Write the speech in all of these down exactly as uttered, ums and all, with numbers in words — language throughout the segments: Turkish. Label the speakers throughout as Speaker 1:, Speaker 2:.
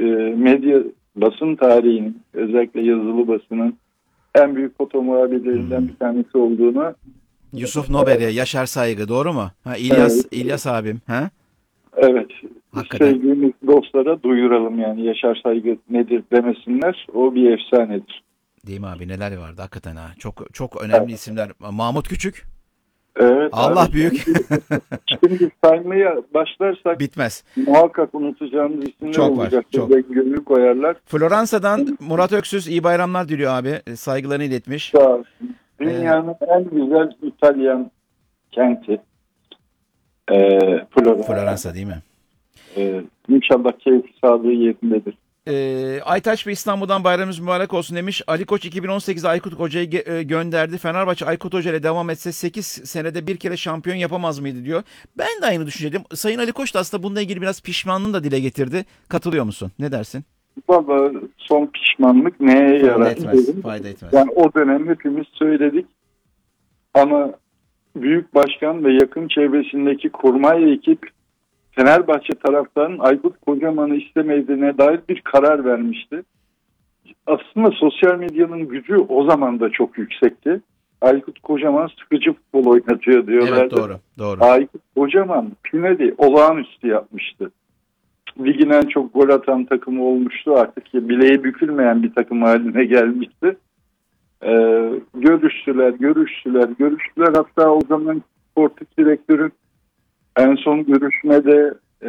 Speaker 1: medya basın tarihinin, özellikle yazılı basının en büyük foto muhabirlerinden hmm. bir tanesi olduğunu.
Speaker 2: Yusuf Nobere, Yaşar Saygı, doğru mu? Ha, İlyas evet. İlyas abim, ha?
Speaker 1: Evet.
Speaker 2: Hakikaten.
Speaker 1: Sevdiğimiz dostlara duyuralım yani, Yaşar Saygı nedir demesinler. O bir efsanedir.
Speaker 2: Değil mi abi? Neler vardı hakikaten ha. Çok çok önemli evet. isimler. Mahmut Küçük.
Speaker 1: Evet.
Speaker 2: Allah abi, büyük.
Speaker 1: Şimdi saymaya başlarsak
Speaker 2: bitmez.
Speaker 1: Muhakkak unutacağımız isimler çok olacak. Çok var. Gönül koyarlar.
Speaker 2: Floransa'dan Murat Öksüz iyi bayramlar diliyor abi. Saygılarını iletmiş.
Speaker 1: Sağ olsun. Dünyanın ee, en güzel İtalyan kenti. Ee, Floransa.
Speaker 2: Floransa değil mi?
Speaker 1: Ee, İnşallah keyfi sağlığı yerindedir.
Speaker 2: Ee, Aytaç Bey İstanbul'dan bayramımız mübarek olsun demiş. Ali Koç iki bin on sekizde Aykut Hoca'yı ge- gönderdi. Fenerbahçe Aykut Hoca ile devam etse sekiz senede bir kere şampiyon yapamaz mıydı diyor. Ben de aynı düşüncedim. Sayın Ali Koç da aslında bununla ilgili biraz pişmanlığını da dile getirdi. Katılıyor musun? Ne dersin?
Speaker 1: Valla son pişmanlık neye yarar?
Speaker 2: Fayda etmez. Fayda etmez.
Speaker 1: Yani o dönem hepimiz söyledik. Ama büyük başkan ve yakın çevresindeki kurmay ekip Fenerbahçe taraftarının Aykut Kocaman'ı istemediğine dair bir karar vermişti. Aslında sosyal medyanın gücü o zaman da çok yüksekti. Aykut Kocaman sıkıcı futbol oynatıyor diyorlardı.
Speaker 2: Evet, doğru, doğru.
Speaker 1: Aykut Kocaman Pinedi olağanüstü yapmıştı. Ligin en çok gol atan takımı olmuştu. Artık bileği bükülmeyen bir takım haline gelmişti. Ee, görüştüler, görüştüler, görüştüler. Hatta o zaman sportif direktörün en son görüşmede e,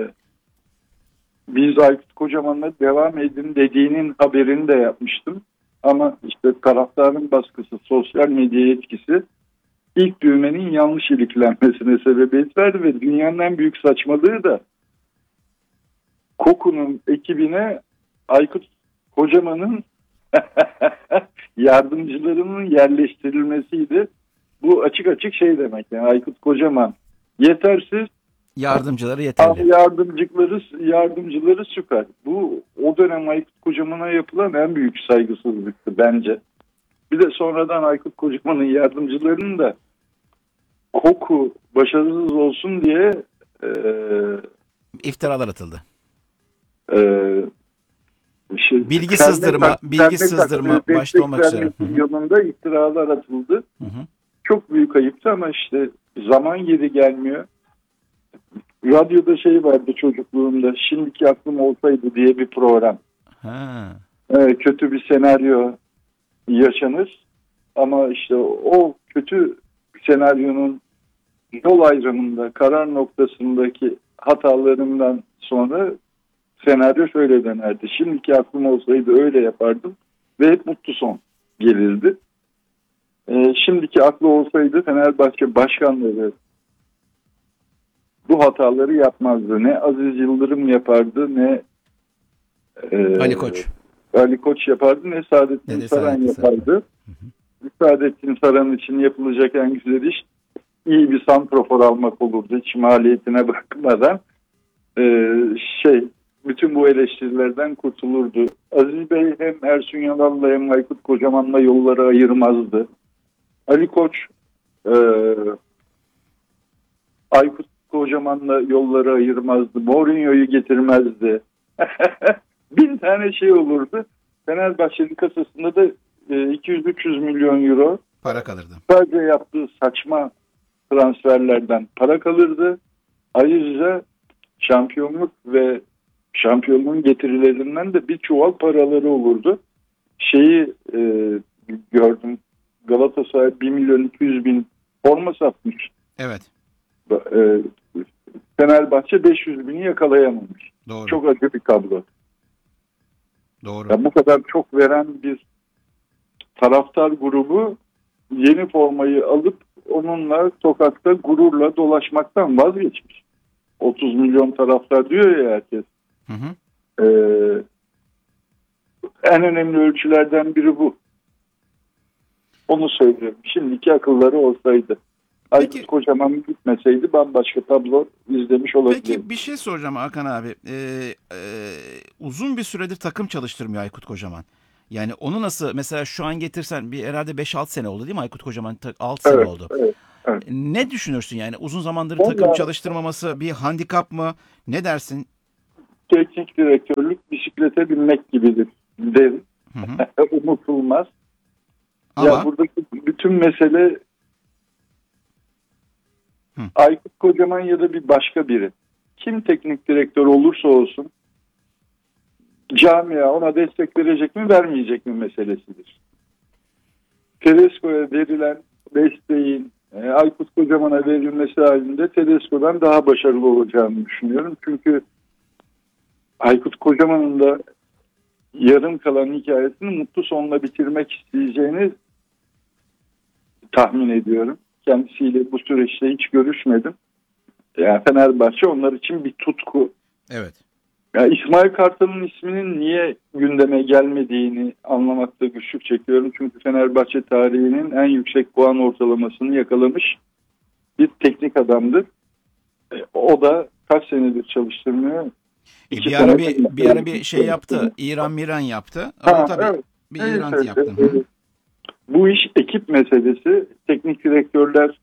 Speaker 1: biz Aykut Kocaman'la devam edin dediğinin haberini de yapmıştım. Ama işte taraftarın baskısı, sosyal medya etkisi ilk düğmenin yanlış iliklenmesine sebebiyet verdi ve dünyanın en büyük saçmalığı da Koku'nun ekibine Aykut Kocaman'ın yardımcılarının yerleştirilmesiydi. Bu açık açık şey demek yani, Aykut Kocaman yetersiz,
Speaker 2: yardımcıları yeterli.
Speaker 1: Yardımcıları yardımcıları süper. Bu o dönem Aykut Kocaman'a yapılan en büyük saygısızlıktı bence. Bir de sonradan Aykut Kocaman'ın yardımcılarının da Koku başarısız olsun diye e,
Speaker 2: iftiralar atıldı.
Speaker 1: E, şey,
Speaker 2: bilgi sızdırma, bilgi sızdırma başta olmak üzere.
Speaker 1: Yolunda iftiralar atıldı. Hı hı. Çok büyük ayıptı ama işte zaman geri gelmiyor. Radyoda şey vardı çocukluğumda, Şimdiki Aklım Olsaydı diye bir program.
Speaker 2: Ha.
Speaker 1: Ee, kötü bir senaryo yaşanır ama işte o kötü senaryonun yol ayrımında, karar noktasındaki hatalarından sonra senaryo şöyle dönerdi. Şimdiki aklım olsaydı öyle yapardım ve hep mutlu son gelirdi. Ee, şimdiki aklı olsaydı Fenerbahçe başkanları bu hataları yapmazdı. Ne Aziz Yıldırım yapardı, ne e,
Speaker 2: Ali Koç.
Speaker 1: Ali Koç yapardı, ne Saadettin ne Saran yapardı. Hı hı. Saadettin Saran için yapılacak en güzel iş iyi bir santrafor almak olurdu. Hiç maliyetine bakmadan. Ee, şey, bütün bu eleştirilerden kurtulurdu. Aziz Bey hem Ersun Yanal'la hem Aykut Kocaman'la yolları ayırmazdı. Ali Koç e, Aykut Kocaman'la yolları ayırmazdı. Mourinho'yu getirmezdi. Bin tane şey olurdu. Fenerbahçe'nin kasasında da iki yüz üç yüz milyon euro
Speaker 2: para kalırdı.
Speaker 1: Sadece yaptığı saçma transferlerden para kalırdı. Ayrıca şampiyonluk ve şampiyonluğun getirilerinden de bir çuval paraları olurdu. Şeyi e, gördüm. Galatasaray bir milyon iki yüz bin forma satmış.
Speaker 2: Evet.
Speaker 1: E, Fenerbahçe beş yüz bini yakalayamamış.
Speaker 2: Doğru.
Speaker 1: Çok acı bir tablo.
Speaker 2: Doğru.
Speaker 1: Ya bu kadar çok veren bir taraftar grubu yeni formayı alıp onunla sokakta gururla dolaşmaktan vazgeçmiş. otuz milyon taraftar diyor ya herkes.
Speaker 2: Hı hı.
Speaker 1: Ee, en önemli ölçülerden biri bu. Onu söylüyorum. Şimdiki akılları olsaydı. Aykut Kocaman gitmeseydi bambaşka tablo izlemiş olabilirdi.
Speaker 2: Peki bir şey soracağım Hakan abi. Ee, e, uzun bir süredir takım çalıştırmıyor Aykut Kocaman. Yani onu nasıl mesela şu an getirsen bir herhalde beş altı sene oldu değil mi Aykut Kocaman? altı
Speaker 1: evet,
Speaker 2: sene oldu.
Speaker 1: Evet, evet.
Speaker 2: Ne düşünürsün yani uzun zamandır
Speaker 1: Vallahi,
Speaker 2: takım çalıştırmaması bir handikap mı? Ne dersin?
Speaker 1: teknik direktörlük bisiklete binmek gibidir derim.
Speaker 2: Hı hı.
Speaker 1: Unutulmaz.
Speaker 2: Ama
Speaker 1: Ya buradaki bütün mesele
Speaker 2: Hı.
Speaker 1: Aykut Kocaman ya da bir başka biri. Kim teknik direktör olursa olsun camia ona destek verecek mi vermeyecek mi meselesidir. Tedesco'ya verilen desteğin e, Aykut Kocaman'a verilmesi halinde Tedesco'dan daha başarılı olacağını düşünüyorum. Çünkü Aykut Kocaman'ın da yarım kalan hikayesini mutlu sonla bitirmek isteyeceğini tahmin ediyorum. Kendisiyle bu süreçte hiç görüşmedim. Yani Fenerbahçe onlar için bir tutku.
Speaker 2: evet.
Speaker 1: Yani İsmail Kartal'ın isminin niye gündeme gelmediğini anlamakta güçlük çekiyorum. Çünkü Fenerbahçe tarihinin en yüksek puan ortalamasını yakalamış bir teknik adamdır. E, O da kaç senedir çalıştırmıyor?
Speaker 2: E,
Speaker 1: İki
Speaker 2: bir ara
Speaker 1: sene-
Speaker 2: bir, bir ara bir şey yaptı. İran Miran yaptı. Ama
Speaker 1: Ha,
Speaker 2: tabii
Speaker 1: evet.
Speaker 2: bir
Speaker 1: Neyse,
Speaker 2: İran yaptı.
Speaker 1: e,
Speaker 2: Hı.
Speaker 1: Bu iş ekip meselesi. Teknik direktörler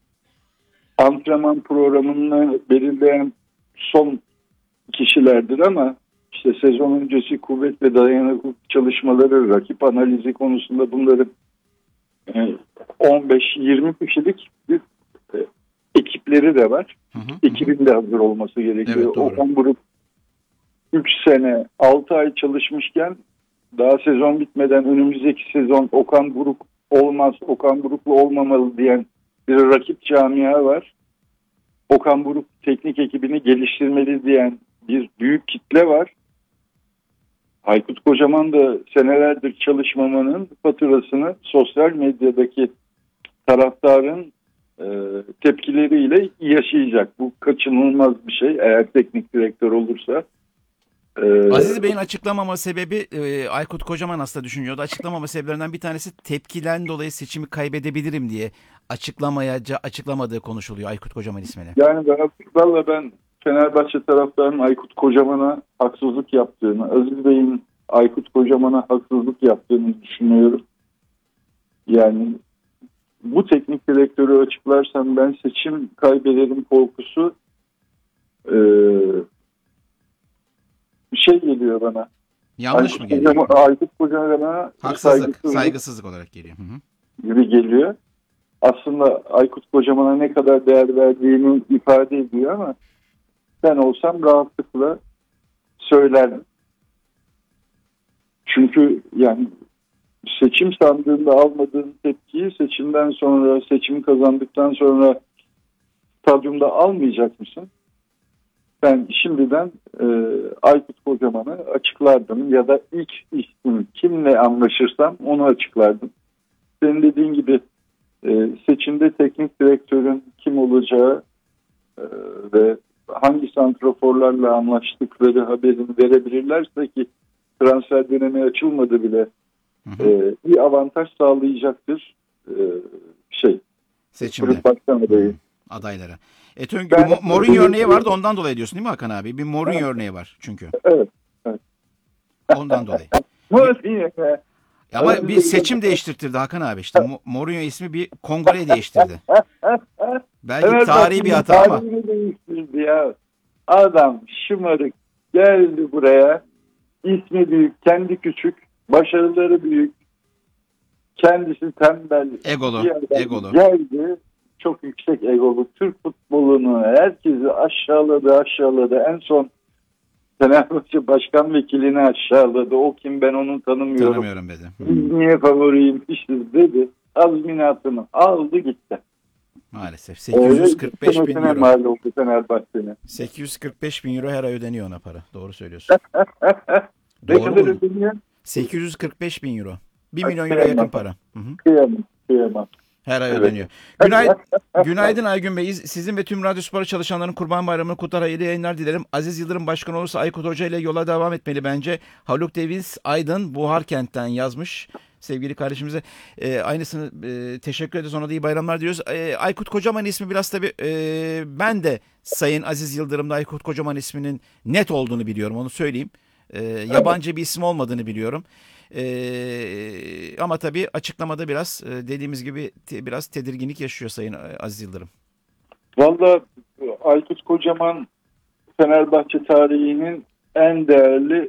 Speaker 1: antrenman programını belirleyen son kişilerdir ama işte sezon öncesi kuvvet ve dayanıklılık çalışmaları, rakip analizi konusunda bunların e, on beş yirmi kişilik bir e, ekipleri de var.
Speaker 2: Hı hı, hı.
Speaker 1: Ekibin de hazır olması gerekiyor.
Speaker 2: Evet, doğru.
Speaker 1: Okan Buruk üç sene altı ay çalışmışken daha sezon bitmeden önümüzdeki sezon Okan Buruk olmaz, Okan Buruklu olmamalı diyen bir rakip camia var. Okan Buruk teknik ekibini geliştirmeli diyen bir büyük kitle var. Aykut Kocaman da senelerdir çalışmamanın faturasını sosyal medyadaki taraftarın e, tepkileriyle yaşayacak. Bu kaçınılmaz bir şey eğer teknik direktör olursa. E,
Speaker 2: Aziz Bey'in açıklamama sebebi e, Aykut Kocaman aslında düşünüyordu. Açıklamama sebeplerinden bir tanesi tepkiden dolayı seçimi kaybedebilirim diye açıklamaya açıklamadığı konuşuluyor Aykut Kocaman ismini.
Speaker 1: Yani ben, valla ben Fenerbahçe taraftarının Aykut Kocaman'a haksızlık yaptığını, Aziz Bey'in Aykut Kocaman'a haksızlık yaptığını düşünüyorum. Yani bu teknik direktörü açıklarsam ben seçim kaybederim korkusu e, bir şey geliyor bana.
Speaker 2: Yanlış
Speaker 1: Aykut
Speaker 2: mı geliyor?
Speaker 1: Kocaman, Aykut Kocaman'a
Speaker 2: Haksızlık,
Speaker 1: saygısızlık
Speaker 2: saygısızlık olarak geliyor. Hı hı.
Speaker 1: gibi geliyor. Aslında Aykut Kocaman'a ne kadar değer verdiğini ifade ediyor ama ben olsam rahatlıkla söylerdim. Çünkü yani seçim sandığında almadığın tepkiyi seçimden sonra, seçimi kazandıktan sonra stadyumda almayacak mısın? Ben şimdiden e, Aykut Kocaman'ı açıklardım ya da ilk isim kimle anlaşırsam onu açıklardım. Senin dediğin gibi e, seçimde teknik direktörün kim olacağı e, ve hangi santraforlarla anlaştıkları haberini verebilirlerse ki transfer dönemi açılmadı bile
Speaker 2: Hı hı.
Speaker 1: e, bir avantaj sağlayacaktır e, şey.
Speaker 2: Seçimde.
Speaker 1: Kulüp başkan adayı.
Speaker 2: Adaylara. E, çünkü
Speaker 1: Ben-
Speaker 2: Mo- Mourinho örneği vardı ondan dolayı diyorsun değil mi Hakan abi? Bir Mourinho örneği var çünkü.
Speaker 1: Evet.
Speaker 2: Ondan dolayı.
Speaker 1: Mourinho.
Speaker 2: Ama bir seçim değiştirtirdi Hakan abi işte. Mo- Mourinho ismi bir kongre değiştirdi. Belki
Speaker 1: Evet,
Speaker 2: tarihi bir
Speaker 1: bak,
Speaker 2: hata ama.
Speaker 1: tarihini değiştirdi ya. Adam şımarık geldi buraya. İsmi büyük, kendi küçük, başarıları büyük. Kendisi tembel.
Speaker 2: Egolu,
Speaker 1: bir adam
Speaker 2: egolu.
Speaker 1: Geldi. Çok yüksek egolu. Türk futbolunu herkesi aşağıladı, aşağıladı. En son Fenerbahçe Başkan Vekilini aşağıladı. O kim, ben onu tanımıyorum.
Speaker 2: Tanımıyorum dedi.
Speaker 1: Biz niye favoriymişiz dedi. Azminatını aldı gitti.
Speaker 2: Maalesef. sekiz yüz kırk beş bin euro.
Speaker 1: Mal oldu Fenerbahçe'nin.
Speaker 2: sekiz yüz kırk beş bin euro her ay ödeniyor ona para. Doğru söylüyorsun.
Speaker 1: Ne
Speaker 2: Doğru
Speaker 1: kadar
Speaker 2: mu?
Speaker 1: ödeniyor?
Speaker 2: sekiz yüz kırk beş bin euro. bir milyon euro
Speaker 1: Kıyamam.
Speaker 2: yakın para. Hı hı.
Speaker 1: Kıyamam. Kıyamam.
Speaker 2: Her ay
Speaker 1: Evet.
Speaker 2: ödeniyor. Günaydın, günaydın Aygün Bey. Sizin ve tüm Radyo Spor çalışanların Kurban Bayramı'nı kutlar, hayırlı yayınlar dilerim. Aziz Yıldırım başkan olursa Aykut Hoca ile yola devam etmeli bence. Haluk Deviz Aydın Buharkent'ten yazmış. Sevgili kardeşimize e, aynısını e, teşekkür ederiz. Ona da iyi bayramlar diyoruz. E, Aykut Kocaman ismi biraz tabii e, ben de Sayın Aziz Yıldırım'da Aykut Kocaman isminin net olduğunu biliyorum. Onu söyleyeyim. E, yabancı bir isim olmadığını biliyorum. Ee, ama tabii açıklamada biraz dediğimiz gibi te, biraz tedirginlik yaşıyor Sayın Aziz Yıldırım.
Speaker 1: Valla Aykut Kocaman Fenerbahçe tarihinin en değerli